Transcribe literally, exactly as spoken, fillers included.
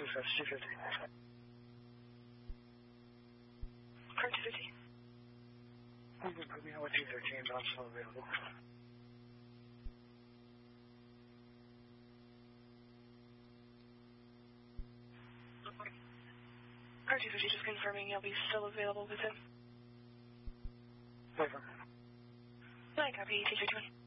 Dispatch two fifty. Car two fifty. I'm going to put me on with two thirteen, but I'm still available. Car two fifty, just confirming you'll be still available with him. Over. I copy, T three twenty.